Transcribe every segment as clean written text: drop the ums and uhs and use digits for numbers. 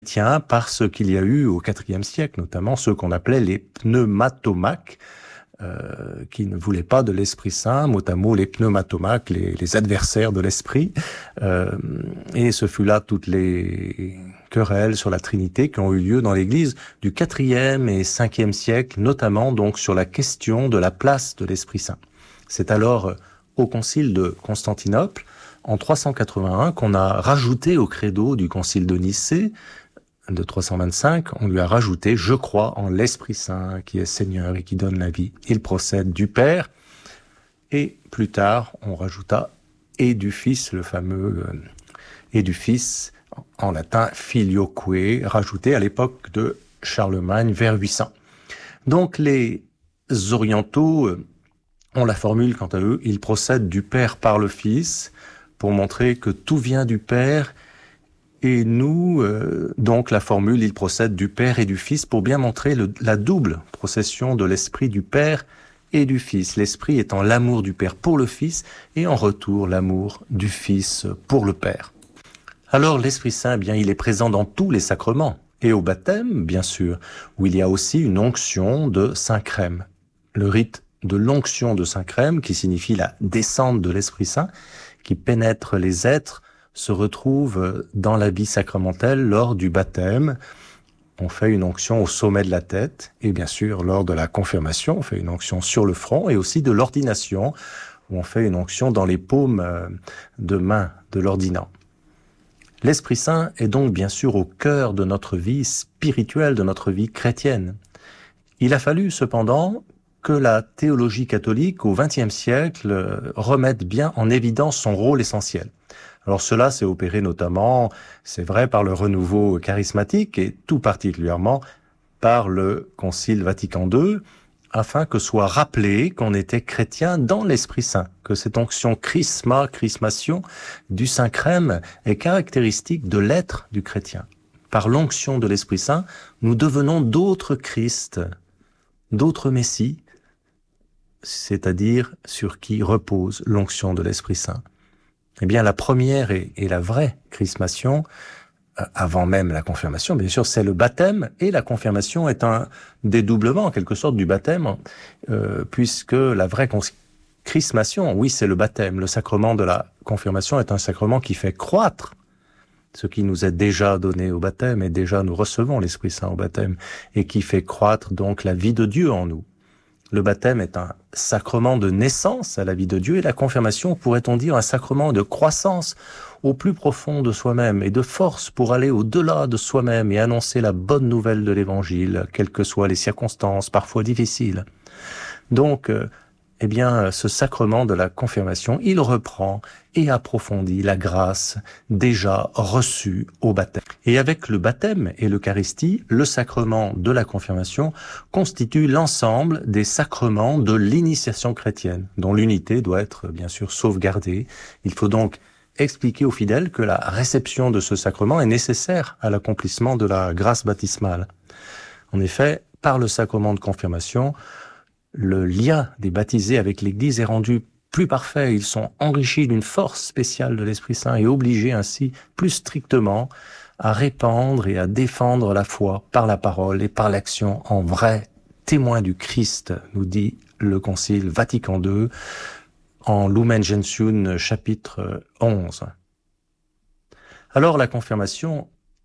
parce qu'il y a eu au IVe siècle, notamment ceux qu'on appelait les pneumatomaques, qui ne voulaient pas de l'Esprit Saint, mot à mot les pneumatomaques, les adversaires de l'Esprit. Et ce fut là toutes les querelles sur la Trinité qui ont eu lieu dans l'Église du IVe et Ve siècle, notamment donc sur la question de la place de l'Esprit Saint. C'est alors au Concile de Constantinople, en 381, qu'on a rajouté au credo du Concile de Nicée, de 325, on lui a rajouté « Je crois en l'Esprit Saint qui est Seigneur et qui donne la vie. Il procède du Père. » Et plus tard, on rajouta « et du Fils », le fameux « et du Fils », en latin « filioque », rajouté à l'époque de Charlemagne vers 800. Donc les orientaux ont la formule quant à eux « Il procède du Père par le Fils », pour montrer que tout vient du Père. Et nous, donc la formule, il procède du Père et du Fils pour bien montrer la double procession de l'Esprit du Père et du Fils. L'Esprit étant l'amour du Père pour le Fils et en retour l'amour du Fils pour le Père. Alors l'Esprit Saint, eh bien, il est présent dans tous les sacrements et au baptême, bien sûr, où il y a aussi une onction de Saint-Crème. Le rite de l'onction de Saint-Crème, qui signifie la descente de l'Esprit Saint, qui pénètre les êtres, se retrouve dans la vie sacramentelle lors du baptême. On fait une onction au sommet de la tête et bien sûr lors de la confirmation, on fait une onction sur le front et aussi de l'ordination où on fait une onction dans les paumes de main de l'ordinant. L'Esprit Saint est donc bien sûr au cœur de notre vie spirituelle, de notre vie chrétienne. Il a fallu cependant que la théologie catholique au XXe siècle remette bien en évidence son rôle essentiel. Alors cela s'est opéré notamment, c'est vrai, par le renouveau charismatique et tout particulièrement par le Concile Vatican II, afin que soit rappelé qu'on était chrétien dans l'Esprit Saint, que cette onction chrismation du Saint-Crème est caractéristique de l'être du chrétien. Par l'onction de l'Esprit Saint, nous devenons d'autres Christ, d'autres Messies, c'est-à-dire sur qui repose l'onction de l'Esprit Saint. Eh bien, la première et la vraie chrismation, avant même la confirmation, bien sûr, c'est le baptême, et la confirmation est un dédoublement, en quelque sorte, du baptême, puisque la vraie chrismation, oui, c'est le baptême. Le sacrement de la confirmation est un sacrement qui fait croître ce qui nous est déjà donné au baptême, et déjà nous recevons l'Esprit Saint au baptême, et qui fait croître donc la vie de Dieu en nous. Le baptême est un sacrement de naissance à la vie de Dieu et la confirmation, pourrait-on dire, un sacrement de croissance au plus profond de soi-même et de force pour aller au-delà de soi-même et annoncer la bonne nouvelle de l'Évangile, quelles que soient les circonstances, parfois difficiles. Donc, eh bien, ce sacrement de la confirmation, il reprend et approfondit la grâce déjà reçue au baptême. Et avec le baptême et l'Eucharistie, le sacrement de la confirmation constitue l'ensemble des sacrements de l'initiation chrétienne, dont l'unité doit être bien sûr sauvegardée. Il faut donc expliquer aux fidèles que la réception de ce sacrement est nécessaire à l'accomplissement de la grâce baptismale. En effet, par le sacrement de confirmation, le lien des baptisés avec l'Église est rendu plus parfait. Ils sont enrichis d'une force spéciale de l'Esprit Saint et obligés ainsi plus strictement à répandre et à défendre la foi par la parole et par l'action en vrai témoin du Christ, nous dit le Concile Vatican II en Lumen Gentium chapitre 11. Alors la confirmation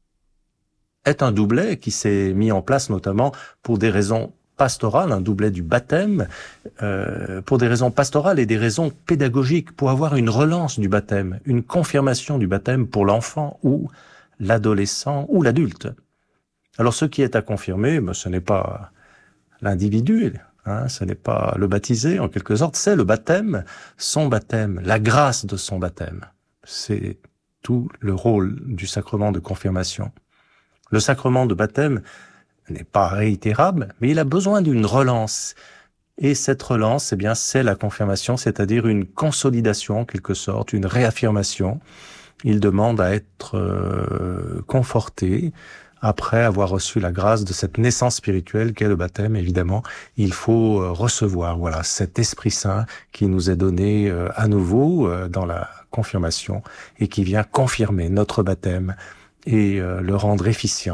est un doublet qui s'est mis en place notamment pour des raisons pastorales, un doublet du baptême, pour des raisons pastorales et des raisons pédagogiques, pour avoir une relance du baptême, une confirmation du baptême pour l'enfant ou l'adolescent ou l'adulte. Alors ce qui est à confirmer, ce n'est pas l'individu, ce n'est pas le baptisé en quelque sorte, c'est le baptême, son baptême, la grâce de son baptême. C'est tout le rôle du sacrement de confirmation. Le sacrement de baptême n'est pas réitérable, mais il a besoin d'une relance. Et cette relance, eh bien, c'est la confirmation, c'est-à-dire une consolidation en quelque sorte, une réaffirmation. Il demande à être conforté après avoir reçu la grâce de cette naissance spirituelle qu'est le baptême. Évidemment, il faut recevoir, voilà, cet Esprit Saint qui nous est donné à nouveau dans la confirmation et qui vient confirmer notre baptême et le rendre efficient.